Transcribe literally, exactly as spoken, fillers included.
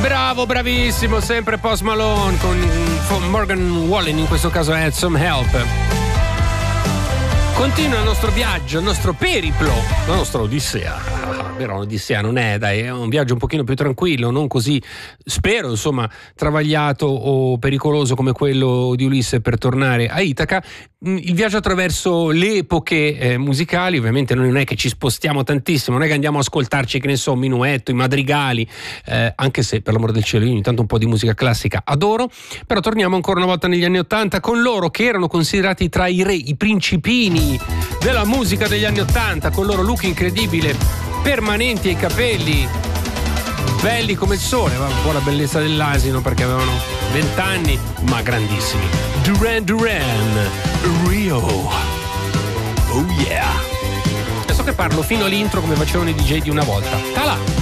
Bravo, bravissimo, sempre Post Malone con Morgan Wallen, in questo caso Had Some Help. Continua il nostro viaggio, il nostro periplo, la nostra odissea. Però l'odissea non è, dai, è un viaggio un pochino più tranquillo, non così, spero, insomma, travagliato o pericoloso come quello di Ulisse per tornare a Itaca. Il viaggio attraverso le epoche eh, musicali, ovviamente non è che ci spostiamo tantissimo, non è che andiamo a ascoltarci, che ne so, Minuetto, i madrigali, eh, anche se per l'amor del cielo io ogni tanto un po' di musica classica adoro, però torniamo ancora una volta negli anni Ottanta con loro che erano considerati tra i re, i principini della musica degli anni Ottanta, con loro look incredibile, permanenti ai capelli, belli come il sole, ma un po' la bellezza dell'asino perché avevano vent'anni, ma grandissimi. Duran Duran, Rio. Oh yeah. Adesso che parlo fino all'intro come facevano i D J di una volta. Ta là.